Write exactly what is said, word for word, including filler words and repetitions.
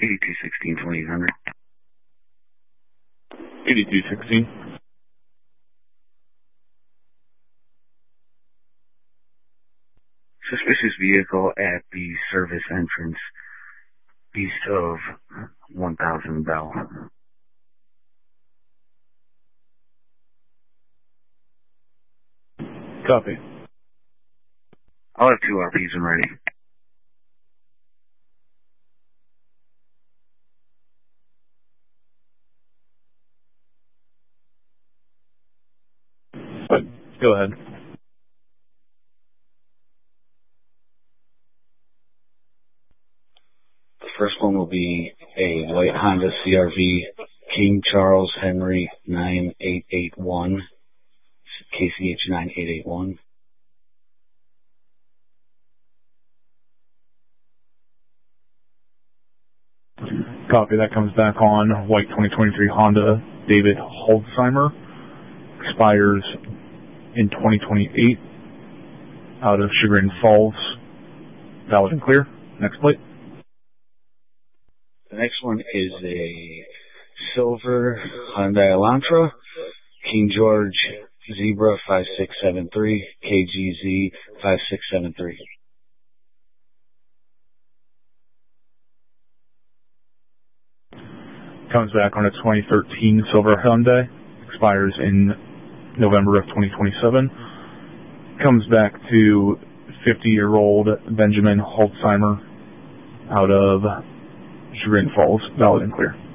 eighty-two sixteen, twenty-eight hundred. eighty-two sixteen. Suspicious vehicle at the service entrance east of one thousand Bell. Copy. I'll have two R Ps and ready. Go ahead. The first one will be a white Honda C R V, King Charles Henry nine eight eight one, K C H nine eight eight one. Copy. That comes back on white twenty twenty-three Honda David Holzheimer. Expires in twenty twenty-eight. Out of Chagrin Falls. Valid and clear. Next plate. The next one is a silver Hyundai Elantra, King George Zebra five six seven three, K G Z five six seven three. Comes back on a twenty thirteen silver Hyundai. Expires in November of twenty twenty-seven. Comes back to fifty-year-old Benjamin Holzheimer out of Chagrin Falls. Valid and clear.